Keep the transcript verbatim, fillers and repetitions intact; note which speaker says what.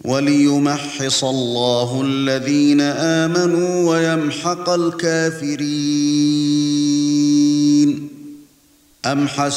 Speaker 1: وَلِيُمَحِّصَ اللَّهُ الَّذِينَ آمَنُوا وَيَمْحَقَ الْكَافِرِينَ. أَمْ حَسِبْتُمْ